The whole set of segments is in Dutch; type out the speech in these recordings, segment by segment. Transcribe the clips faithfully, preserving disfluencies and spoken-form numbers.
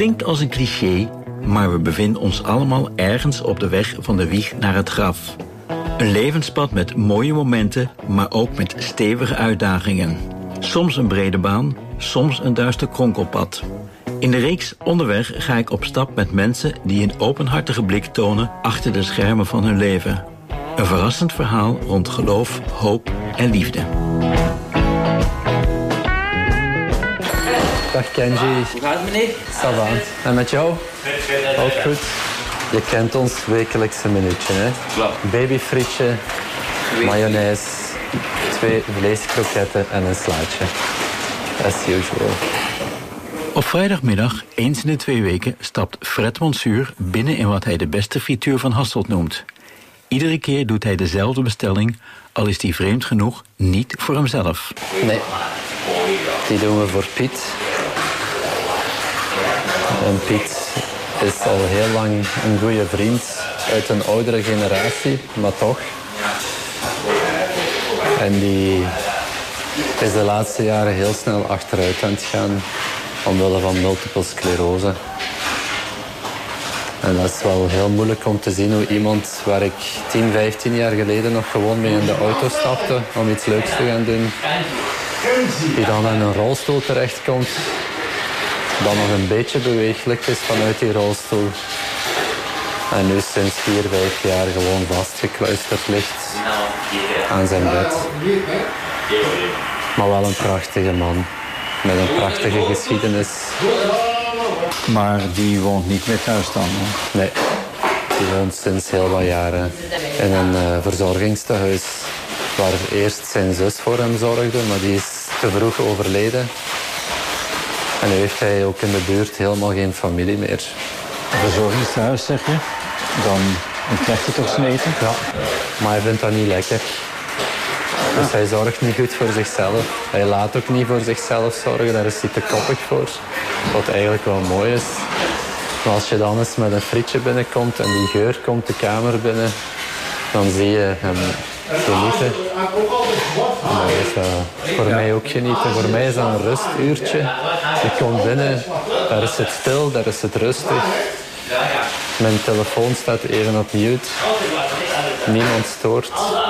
klinkt als een cliché, maar we bevinden ons allemaal ergens op de weg van de wieg naar het graf. Een levenspad met mooie momenten, maar ook met stevige uitdagingen. Soms een brede baan, soms een duister kronkelpad. In de reeks Onderweg ga ik op stap met mensen die een openhartige blik tonen achter de schermen van hun leven. Een verrassend verhaal rond geloof, hoop en liefde. Dag Kenji. Hoe gaat het, meneer? Ça va. En met jou? Ook goed. Je kent ons wekelijkse minuutje, hè? Klopt. Babyfrietje, mayonaise, twee vleeskroketten en een slaatje. As usual. Op vrijdagmiddag, eens in de twee weken, stapt Fred Monsuur binnen in wat hij de beste frituur van Hasselt noemt. Iedere keer doet hij dezelfde bestelling, al is die vreemd genoeg niet voor hemzelf. Nee, die doen we voor Piet. En Piet is al heel lang een goede vriend uit een oudere generatie, maar toch. En die is de laatste jaren heel snel achteruit aan het gaan, omwille van multiple sclerose. En dat is wel heel moeilijk om te zien hoe iemand waar ik tien, vijftien jaar geleden nog gewoon mee in de auto stapte om iets leuks te gaan doen, die dan in een rolstoel terechtkomt, dan nog een beetje beweeglijk is vanuit die rolstoel en nu sinds vier, vijf jaar gewoon vastgekluisterd ligt aan zijn bed. Maar wel een prachtige man, met een prachtige geschiedenis. Maar die woont niet meer thuis dan? Hè? Nee, die woont sinds heel wat jaren in een uh, verzorgingstehuis waar eerst zijn zus voor hem zorgde, maar die is te vroeg overleden. En nu heeft hij ook in de buurt helemaal geen familie meer. Een verzorgingstehuis, zeg je? Dan krijgt hij toch zijn eten? Ja, maar hij vindt dat niet lekker. Dus hij zorgt niet goed voor zichzelf. Hij laat ook niet voor zichzelf zorgen, daar is hij te koppig voor. Wat eigenlijk wel mooi is. Maar als je dan eens met een frietje binnenkomt en die geur komt de kamer binnen, dan zie je hem genieten. En dat is uh, voor mij ook genieten. Voor mij is dat een rustuurtje. Je komt binnen, daar is het stil, daar is het rustig. Mijn telefoon staat even op mute. Niemand stoort.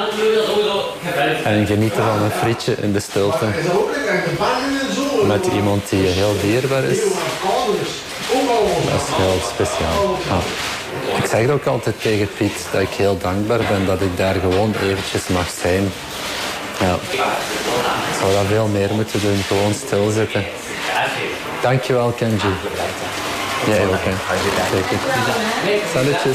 En genieten van een frietje in de stilte. Met iemand die heel dierbaar is. Dat is heel speciaal. Ah. Ik zeg ook altijd tegen Piet dat ik heel dankbaar ben dat ik daar gewoon eventjes mag zijn. Ja. Ik zou dat veel meer moeten doen, gewoon stilzitten. Dankjewel, Kenji. Jij ook, hè. Zeker. Salutjes.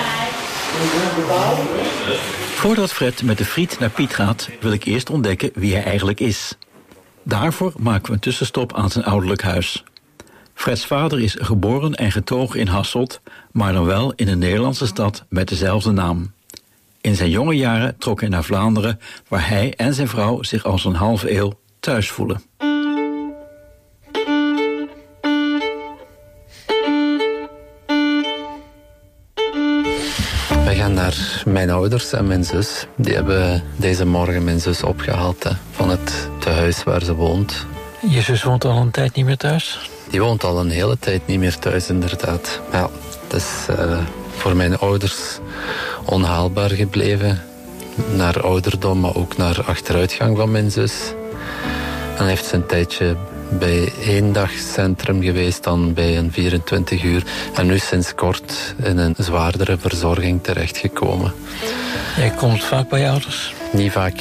Voordat Fred met de friet naar Piet gaat, wil ik eerst ontdekken wie hij eigenlijk is. Daarvoor maken we een tussenstop aan zijn ouderlijk huis. Freds vader is geboren en getogen in Hasselt, maar dan wel in een Nederlandse stad met dezelfde naam. In zijn jonge jaren trok hij naar Vlaanderen, waar hij en zijn vrouw zich al zo'n halve eeuw thuis voelen. We gaan naar mijn ouders en mijn zus. Die hebben deze morgen mijn zus opgehaald hè, van het tehuis waar ze woont. Je zus woont al een tijd niet meer thuis? Die woont al een hele tijd niet meer thuis, inderdaad. Ja, het is uh, voor mijn ouders onhaalbaar gebleven. Naar ouderdom, maar ook naar achteruitgang van mijn zus. En heeft ze een tijdje bij één dagcentrum geweest, dan bij een vierentwintig uur. En nu sinds kort in een zwaardere verzorging terechtgekomen. Jij komt vaak bij je ouders? Niet vaak